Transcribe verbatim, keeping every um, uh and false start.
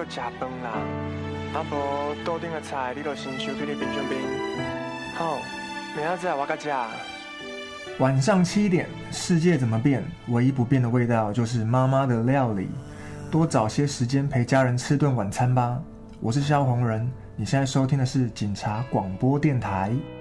要食饭啦，啊无桌顶的菜你就先收去你冰箱冰。好，明仔载我甲食。 晚上七点，世界怎么变？唯一不变的味道就是妈妈的料理。多找些时间陪家人吃顿晚餐吧。我是萧红人，你现在收听的是警察广播电台。